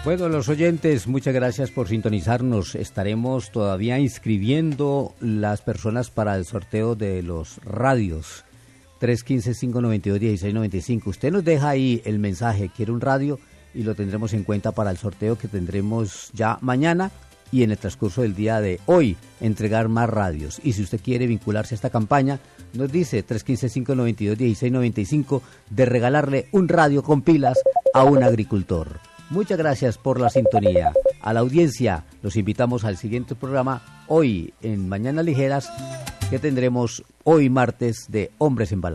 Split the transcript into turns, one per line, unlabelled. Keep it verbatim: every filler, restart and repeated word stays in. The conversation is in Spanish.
Bueno, los oyentes, muchas gracias por sintonizarnos. Estaremos todavía inscribiendo las personas para el sorteo de los radios. tres uno cinco, cinco nueve dos, uno seis nueve cinco. Usted nos deja ahí el mensaje, quiere un radio, y lo tendremos en cuenta para el sorteo que tendremos ya mañana y en el transcurso del día de hoy, entregar más radios. Y si usted quiere vincularse a esta campaña, nos dice tres uno cinco, cinco nueve dos, uno seis nueve cinco de regalarle un radio con pilas a un agricultor. Muchas gracias por la sintonía. A la audiencia, los invitamos al siguiente programa, hoy en Mañanas Ligeras, que tendremos hoy martes de Hombres en Balance.